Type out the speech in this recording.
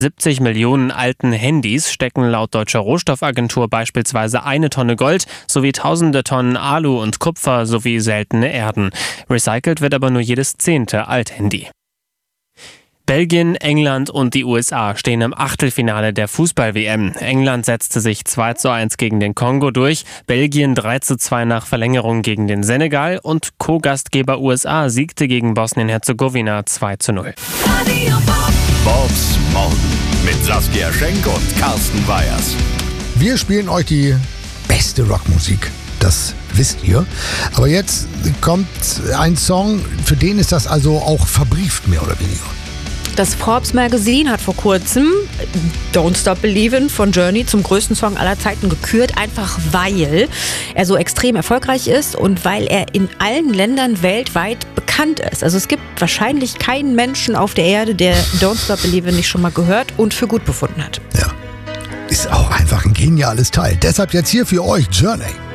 70 Millionen alten Handys stecken laut Deutscher Rohstoffagentur beispielsweise 1 Tonne Gold sowie tausende Tonnen Alu und Kupfer sowie seltene Erden. Recycelt wird aber nur jedes 10. Althandy. Belgien, England und die USA stehen im Achtelfinale der Fußball-WM. England setzte sich 2:1 gegen den Kongo durch, Belgien 3:2 nach Verlängerung gegen den Senegal und Co-Gastgeber USA siegte gegen Bosnien-Herzegowina 2:0. Bobs Morgen mit Saskia Schenk und Carsten Weyers. Wir spielen euch die beste Rockmusik. Das wisst ihr. Aber jetzt kommt ein Song, für den ist das also auch verbrieft, mehr oder weniger. Das Forbes Magazine hat vor kurzem Don't Stop Believin' von Journey zum größten Song aller Zeiten gekürt, einfach weil er so extrem erfolgreich ist und weil er in allen Ländern weltweit bekannt ist. Also es gibt wahrscheinlich keinen Menschen auf der Erde, der Don't Stop Believin' nicht schon mal gehört und für gut befunden hat. Ja, ist auch einfach ein geniales Teil. Deshalb jetzt hier für euch Journey.